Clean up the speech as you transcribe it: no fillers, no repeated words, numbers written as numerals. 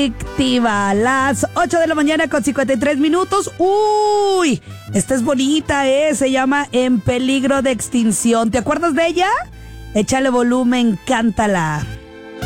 adictiva. Las 8 de la mañana con 53 minutos. ¡Uy! Esta es bonita, se llama En Peligro de Extinción. ¿Te acuerdas de ella? Échale volumen, cántala.